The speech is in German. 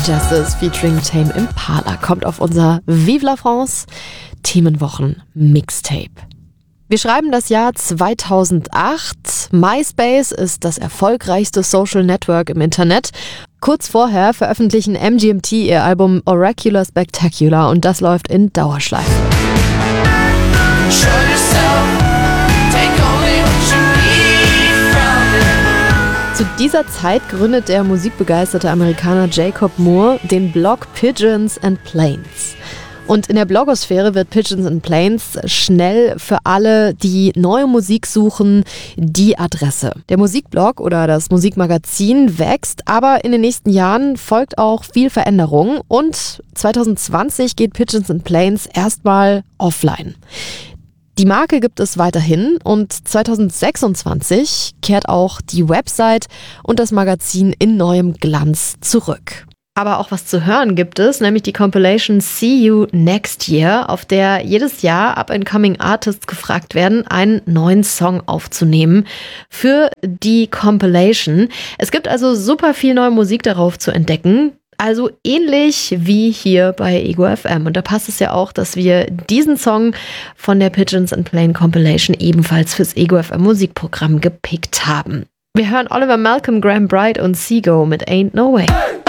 Justice featuring Tame Impala kommt auf unser Vive la France Themenwochen Mixtape. Wir schreiben das Jahr 2008. MySpace ist das erfolgreichste Social Network im Internet. Kurz vorher veröffentlichen MGMT ihr Album Oracular Spectacular und das läuft in Dauerschleife. Zu dieser Zeit gründet der musikbegeisterte Amerikaner Jacob Moore den Blog Pigeons and Planes. Und in der Blogosphäre wird Pigeons and Planes schnell für alle, die neue Musik suchen, die Adresse. Der Musikblog oder das Musikmagazin wächst, aber in den nächsten Jahren folgt auch viel Veränderung und 2020 geht Pigeons and Planes erstmal offline. Die Marke gibt es weiterhin und 2026 kehrt auch die Website und das Magazin in neuem Glanz zurück. Aber auch was zu hören gibt es, nämlich die Compilation See You Next Year, auf der jedes Jahr Up-and-Coming Artists gefragt werden, einen neuen Song aufzunehmen für die Compilation. Es gibt also super viel neue Musik darauf zu entdecken. Also ähnlich wie hier bei Ego FM. Und da passt es ja auch, dass wir diesen Song von der Pigeons and Plane Compilation ebenfalls fürs Ego FM Musikprogramm gepickt haben. Wir hören Oliver Malcolm, Graham Bright und Seago mit Ain't No Way.